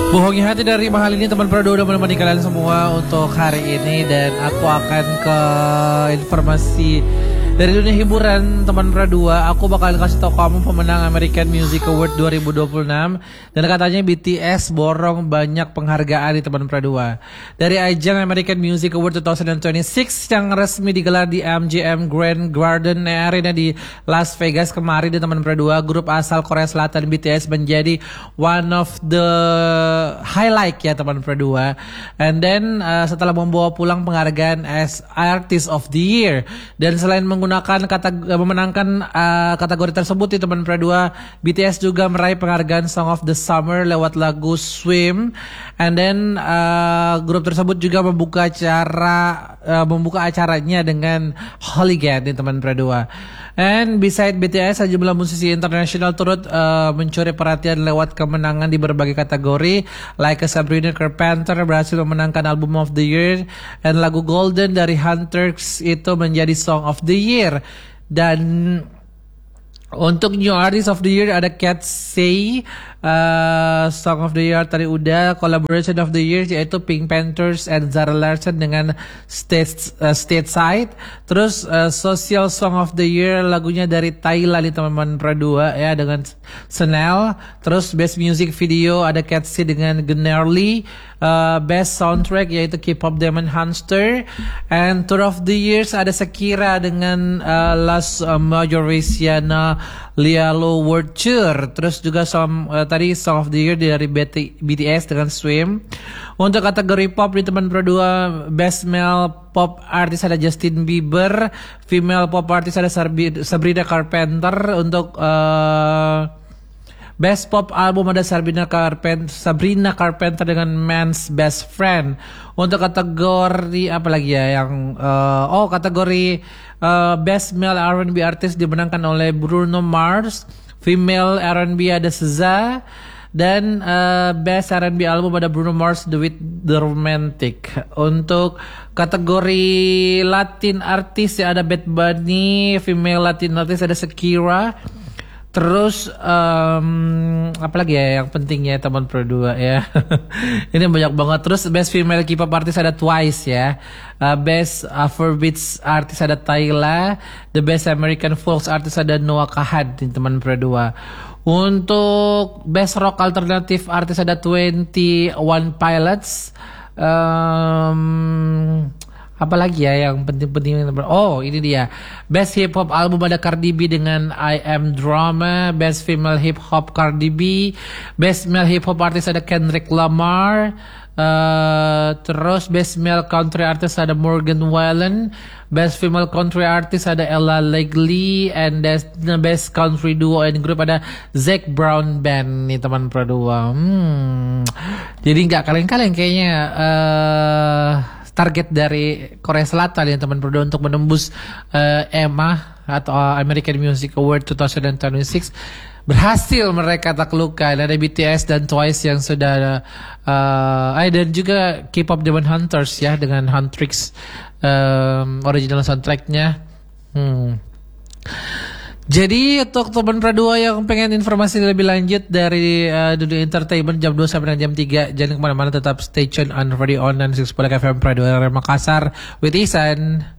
Bohongi hati dari mahal ini teman Prado udah menemani kalian semua untuk hari ini. Dan aku akan ke informasi dari dunia hiburan teman Pradua. Aku bakal kasih tau kamu pemenang American Music Award 2026. Dan katanya BTS borong banyak penghargaan di teman Pradua. Dari ajang American Music Award 2026 yang resmi digelar di MGM Grand Garden Arena di Las Vegas kemarin di teman Pradua, grup asal Korea Selatan BTS menjadi one of the highlight ya teman Pradua. And then setelah membawa pulang penghargaan as Artist of the Year, dan selain memenangkan kategori tersebut di teman Pradua, BTS juga meraih penghargaan Song of the Summer lewat lagu Swim. And then grup tersebut juga membuka acaranya dengan Hooligan di teman Pradua. And beside BTS, sejumlah musisi internasional turut mencuri perhatian lewat kemenangan di berbagai kategori. Like Sabrina Carpenter berhasil memenangkan Album of the Year, and lagu Golden dari Hunters itu menjadi Song of the Year. Dan untuk New Artist of the Year ada Cat Say, Song of the Year tadi udah. Collaboration of the Year yaitu Pink Panthers and Zara Larsson dengan Stateside. Terus Social Song of the Year lagunya dari Thailand di teman-teman Pradua ya dengan Chanel. Terus Best Music Video ada Cat Say dengan Gnarly. Best Soundtrack yaitu K-pop Demon Hunter. And Tour of the Years ada Shakira dengan Las Majoresiana Lialo World Tour. Terus juga tadi Song of the Year dari BTS dengan Swim. Untuk kategori pop di teman Pradua, Best Male Pop Artist ada Justin Bieber. Female Pop Artist ada Sabrina Carpenter. Untuk Best Pop Album ada Sabrina Carpenter dengan Man's Best Friend. Untuk kategori apa lagi ya yang kategori Best Male R&B Artist dimenangkan oleh Bruno Mars. Female R&B ada SZA. Dan Best R&B Album ada Bruno Mars With The Romantic. Untuk kategori Latin Artist ya ada Bad Bunny. Female Latin Artist ada Shakira. Terus apa lagi ya yang pentingnya teman Pradua ya. Ini banyak banget. Terus Best Female K-pop Artist ada Twice ya. Best Afrobeats Artist ada Tyla. The Best American Folk Artist ada Noah Kahan di teman Pradua. Untuk Best Rock Alternative Artist ada 21 Pilots. Apa lagi ya yang penting-penting? Ini dia. Best Hip Hop Album ada Cardi B dengan I Am Drama. Best Female Hip Hop Cardi B. Best Male Hip Hop Artist ada Kendrick Lamar. Terus Best Male Country Artist ada Morgan Wallen. Best Female Country Artist ada Ella Leglee. And Best Country Duo and Group ada Zac Brown Band nih teman Pradua. Jadi gak kaleng-kaleng kayaknya target dari Korea Selatan ya teman Pradua untuk menembus EMA atau American Music Award 2026. Berhasil mereka taklukkan. Ada BTS dan Twice yang sudah dan juga K-pop Demon Hunters ya dengan Huntrix original soundtracknya. Jadi untuk teman Pradua yang pengen informasi lebih lanjut dari dunia entertainment jam 2 sampai jam 3, jangan kemana-mana, tetap stay tune on Radio On dan 6 FM Pradua Makassar with Isan.